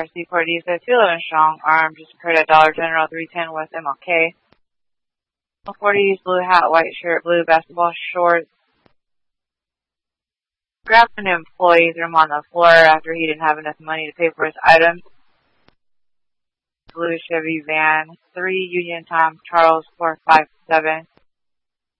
car Seaport East at 211 Strong, armed, just occurred at Dollar General 310 West MLK. 40 East, blue hat, white shirt, blue basketball shorts. Grabbed an employee's room on the floor after he didn't have enough money to pay for his items. Blue Chevy van, 3 Union Time, Charles 457.